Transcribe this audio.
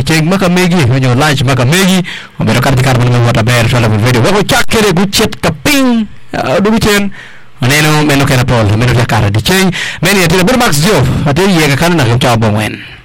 cheng makamegi wenyo lunch makamegi obedo kar mo wata ber sala video wako chakere guchet kaping duguchen aneno meno kena pol meno jakara di cheng meni atira Max Job ate yega kana na kachabo wen